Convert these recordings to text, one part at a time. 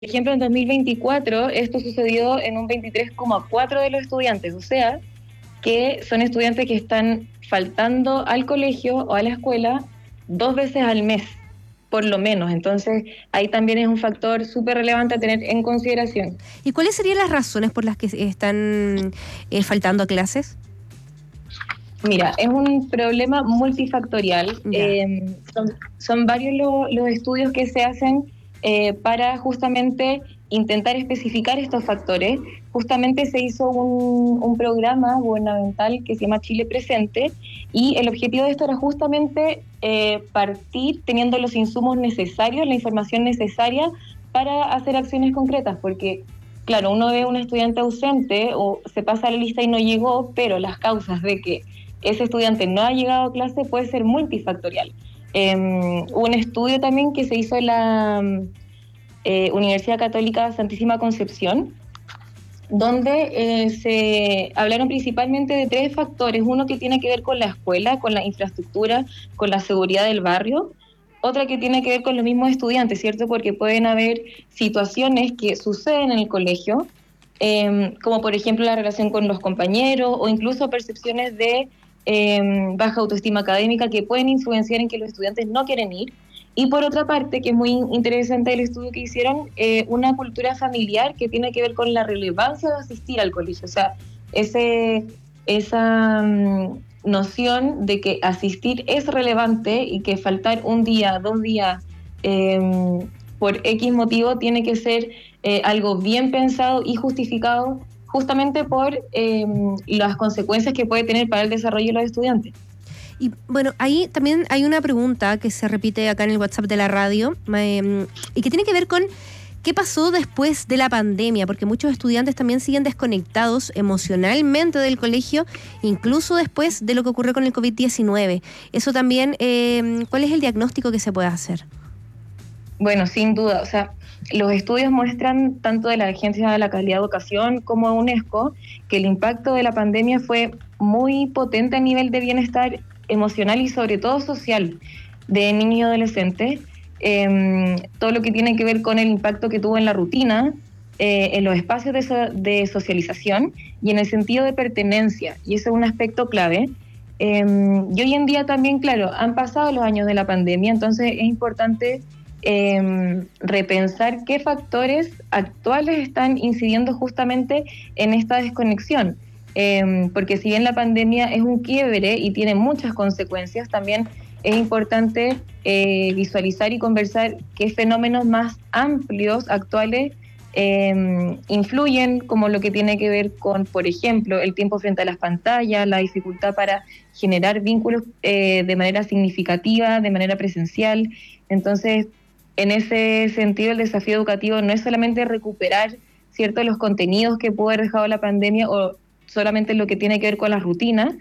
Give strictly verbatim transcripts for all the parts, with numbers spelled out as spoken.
Por ejemplo, en dos mil veinticuatro esto sucedió en un veintitrés coma cuatro por ciento de los estudiantes, o sea, que son estudiantes que están faltando al colegio o a la escuela dos veces al mes, por lo menos. Entonces, ahí también es un factor súper relevante a tener en consideración. ¿Y cuáles serían las razones por las que están eh, faltando a clases? Mira, es un problema multifactorial. Eh, son, son varios lo, los estudios que se hacen eh, para justamente intentar especificar estos factores. Justamente se hizo un, un programa gubernamental que se llama Chile Presente, y el objetivo de esto era justamente eh, partir teniendo los insumos necesarios, la información necesaria para hacer acciones concretas, porque claro, uno ve a un estudiante ausente o se pasa a la lista y no llegó, pero las causas de que ese estudiante no ha llegado a clase puede ser multifactorial. Eh, hubo un estudio también que se hizo en la eh, Universidad Católica Santísima Concepción, donde eh, se hablaron principalmente de tres factores. Uno que tiene que ver con la escuela, con la infraestructura, con la seguridad del barrio. Otra que tiene que ver con los mismos estudiantes, ¿cierto? Porque pueden haber situaciones que suceden en el colegio, eh, como por ejemplo la relación con los compañeros o incluso percepciones de eh, baja autoestima académica que pueden influenciar en que los estudiantes no quieren ir. Y por otra parte, que es muy interesante el estudio que hicieron, eh, una cultura familiar que tiene que ver con la relevancia de asistir al colegio. O sea, ese, esa um, noción de que asistir es relevante y que faltar un día, dos días, eh, por X motivo, tiene que ser eh, algo bien pensado y justificado justamente por eh, las consecuencias que puede tener para el desarrollo de los estudiantes. Y bueno, ahí también hay una pregunta que se repite acá en el WhatsApp de la radio eh, y que tiene que ver con qué pasó después de la pandemia, porque muchos estudiantes también siguen desconectados emocionalmente del colegio, incluso después de lo que ocurrió con el covid diecinueve. Eso también, eh, ¿cuál es el diagnóstico que se puede hacer? Bueno, sin duda, o sea, los estudios muestran, tanto de la Agencia de la Calidad de Educación como de UNESCO, que el impacto de la pandemia fue muy potente a nivel de bienestar emocional y sobre todo social de niños y adolescentes. Eh, todo lo que tiene que ver con el impacto que tuvo en la rutina, eh, en los espacios de, so de socialización y en el sentido de pertenencia, y ese es un aspecto clave. Eh, y hoy en día también, claro, han pasado los años de la pandemia, entonces es importante eh, repensar qué factores actuales están incidiendo justamente en esta desconexión. Eh, porque si bien la pandemia es un quiebre y tiene muchas consecuencias, también es importante eh, visualizar y conversar qué fenómenos más amplios actuales eh, influyen, como lo que tiene que ver con, por ejemplo, el tiempo frente a las pantallas, la dificultad para generar vínculos eh, de manera significativa, de manera presencial. Entonces, en ese sentido, el desafío educativo no es solamente recuperar, ¿cierto?, los contenidos que pudo haber dejado la pandemia o solamente lo que tiene que ver con las rutinas,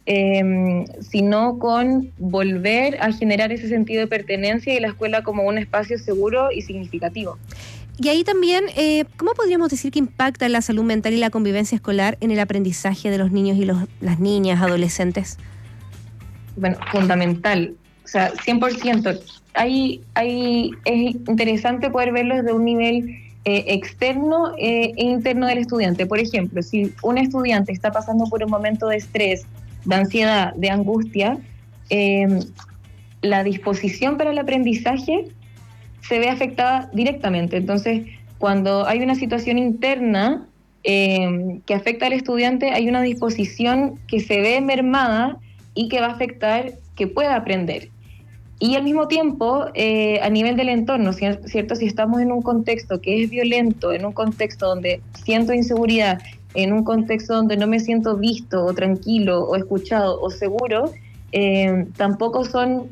eh, sino con volver a generar ese sentido de pertenencia y la escuela como un espacio seguro y significativo. Y ahí también, eh, ¿cómo podríamos decir que impacta la salud mental y la convivencia escolar en el aprendizaje de los niños y los, las niñas, adolescentes? Bueno, fundamental, o sea, cien por ciento. Hay, hay, es interesante poder verlo desde un nivel Eh, externo eh, e interno del estudiante. Por ejemplo, si un estudiante está pasando por un momento de estrés, de ansiedad, de angustia, eh, la disposición para el aprendizaje se ve afectada directamente. Entonces, cuando hay una situación interna eh, que afecta al estudiante, hay una disposición que se ve mermada y que va a afectar que pueda aprender. Y al mismo tiempo, eh, a nivel del entorno, ¿cierto? Si estamos en un contexto que es violento, en un contexto donde siento inseguridad, en un contexto donde no me siento visto o tranquilo o escuchado o seguro, eh, tampoco son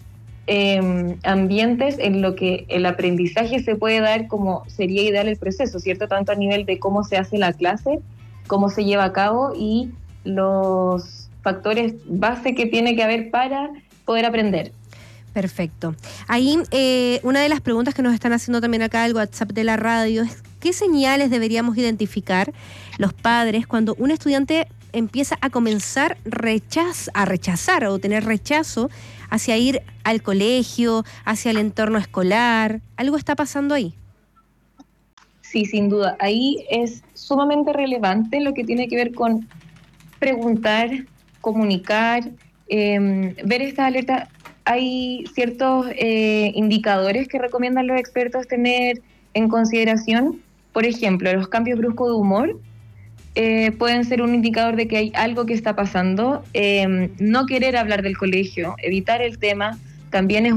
eh, ambientes en lo que el aprendizaje se puede dar como sería ideal el proceso, ¿cierto? Tanto a nivel de cómo se hace la clase, cómo se lleva a cabo y los factores base que tiene que haber para poder aprender. Perfecto. Ahí eh, una de las preguntas que nos están haciendo también acá el WhatsApp de la radio es ¿qué señales deberíamos identificar los padres cuando un estudiante empieza a comenzar rechaz, a rechazar o tener rechazo hacia ir al colegio, hacia el entorno escolar? ¿Algo está pasando ahí? Sí, sin duda. Ahí es sumamente relevante lo que tiene que ver con preguntar, comunicar, eh, ver estas alertas. Hay ciertos eh, indicadores que recomiendan los expertos tener en consideración. Por ejemplo, los cambios bruscos de humor eh, pueden ser un indicador de que hay algo que está pasando. Eh, no querer hablar del colegio, evitar el tema, también es